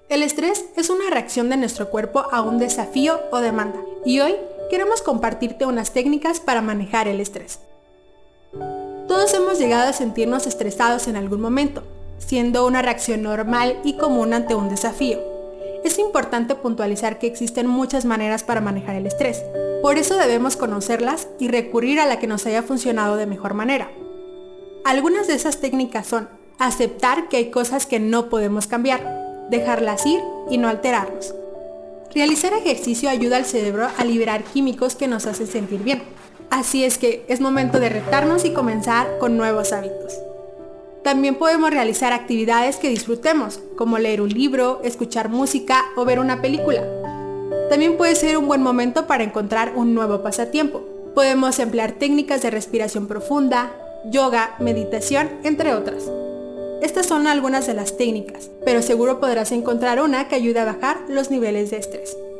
El estrés es una reacción de nuestro cuerpo a un desafío o demanda, y hoy queremos compartirte unas técnicas para manejar el estrés. Todos hemos llegado a sentirnos estresados en algún momento, siendo una reacción normal y común ante un desafío. Es importante puntualizar que existen muchas maneras para manejar el estrés, por eso debemos conocerlas y recurrir a la que nos haya funcionado de mejor manera. Algunas de esas técnicas son aceptar que hay cosas que no podemos cambiar, dejarlas ir y no alterarnos. Realizar ejercicio ayuda al cerebro a liberar químicos que nos hacen sentir bien. Así es que es momento de retarnos y comenzar con nuevos hábitos. También podemos realizar actividades que disfrutemos, como leer un libro, escuchar música o ver una película. También puede ser un buen momento para encontrar un nuevo pasatiempo. Podemos emplear técnicas de respiración profunda, yoga, meditación, entre otras. Estas son algunas de las técnicas, pero seguro podrás encontrar una que ayude a bajar los niveles de estrés.